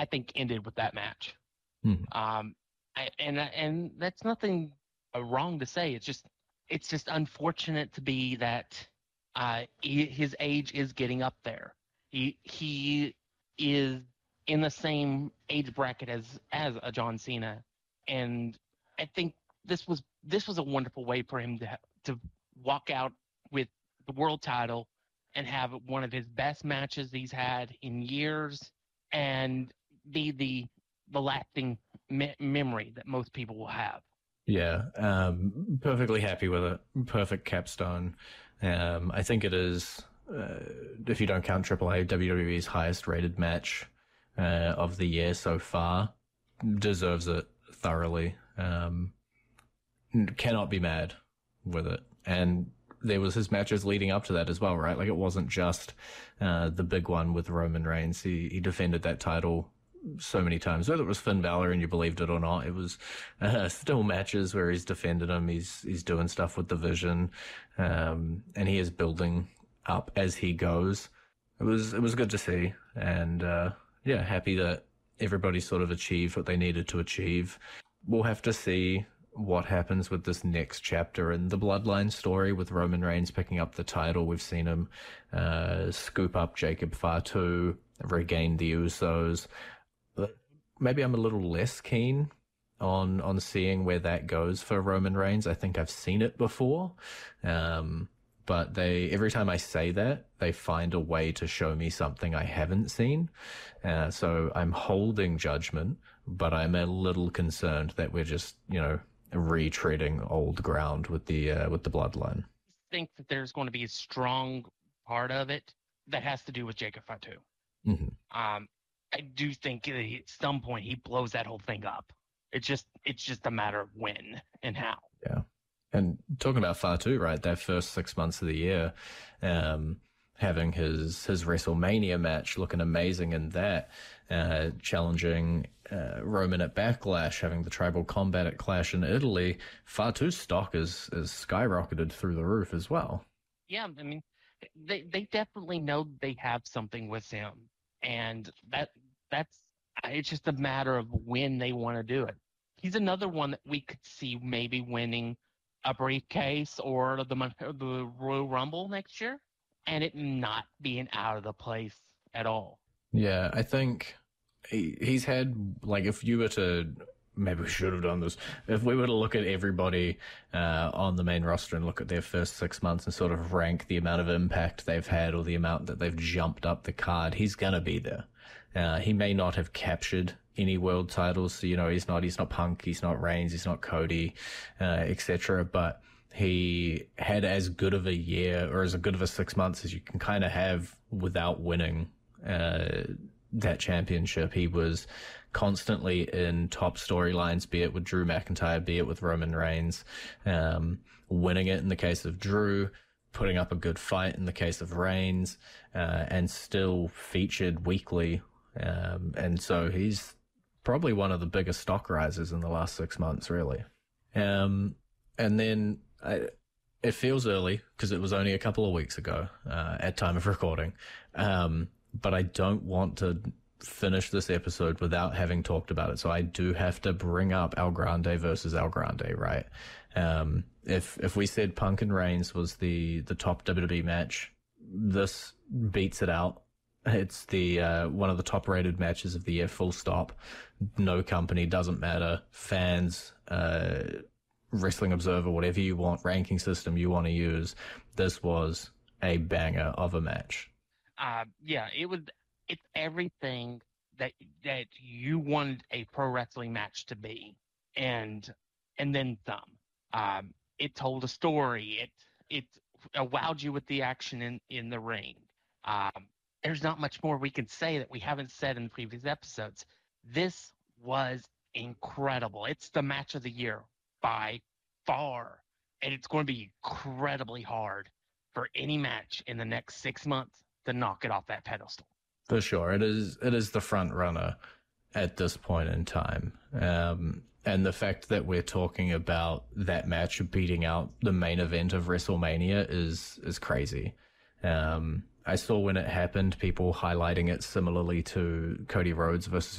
I think ended with that match. Hmm. And that's nothing wrong to say. It's just unfortunate to be that his age is getting up there. He is in the same age bracket as a John Cena, and I think this was a wonderful way for him to walk out with the world title and have one of his best matches he's had in years, and be the lasting memory that most people will have. Yeah, perfectly happy with it. Perfect capstone. I think it is, if you don't count AAA, WWE's highest rated match of the year so far. Deserves it thoroughly. Cannot be mad with it. And there was his matches leading up to that as well, right? Like, it wasn't just the big one with Roman Reigns. He defended that title so many times, whether it was Finn Balor and you believed it or not. It was still matches where he's defended him. He's doing stuff with the Vision, and he is building up as he goes. It was good to see, and yeah, happy that everybody sort of achieved what they needed to achieve. We'll have to see what happens with this next chapter in the Bloodline story with Roman Reigns picking up the title. We've seen him scoop up Jacob Fatu, regain the Usos. But maybe I'm a little less keen on seeing where that goes for Roman Reigns. I think I've seen it before. But every time I say that, they find a way to show me something I haven't seen. So I'm holding judgment, but I'm a little concerned that we're just, retreading old ground with the Bloodline. I think that there's going to be a strong part of it that has to do with Jacob Fatu. Mm-hmm. I do think at some point he blows that whole thing up. It's just a matter of when and how. Yeah. And talking about Fatu, right? That first 6 months of the year, having his WrestleMania match looking amazing in that, challenging Roman at Backlash, having the tribal combat at Clash in Italy. Fatu's stock is skyrocketed through the roof as well. Yeah, I mean, they definitely know they have something with him, and that's it's just a matter of when they want to do it. He's another one that we could see maybe winning a briefcase or the Royal Rumble next year, and it not being out of the place at all. Yeah, I think he's had, like, if you were to, maybe we should have done this, if we were to look at everybody on the main roster and look at their first 6 months and sort of rank the amount of impact they've had or the amount that they've jumped up the card, he's going to be there. He may not have captured any world titles, so, he's not Punk, he's not Reigns, he's not Cody, etc., but he had as good of a year or as good of a 6 months as you can kind of have without winning that championship. He was constantly in top storylines, be it with Drew McIntyre, be it with Roman Reigns, winning it in the case of Drew, putting up a good fight in the case of Reigns, and still featured weekly. And so he's probably one of the biggest stock risers in the last 6 months, really. And then it feels early because it was only a couple of weeks ago at time of recording. But I don't want to finish this episode without having talked about it. So I do have to bring up El Grande versus El Grande, right? If we said Punk and Reigns was the top WWE match, this beats it out. It's the one of the top rated matches of the year, full stop. No company, doesn't matter. Fans, Wrestling Observer, whatever you want, ranking system you want to use. This was a banger of a match. Yeah, it's everything that you wanted a pro wrestling match to be, and then some. It told a story. It wowed you with the action in the ring. There's not much more we can say that we haven't said in the previous episodes. This was incredible. It's the match of the year by far, and it's going to be incredibly hard for any match in the next 6 months to knock it off that pedestal. For sure. It is the front runner at this point in time. And the fact that we're talking about that match beating out the main event of WrestleMania is crazy. I saw when it happened, people highlighting it similarly to Cody Rhodes versus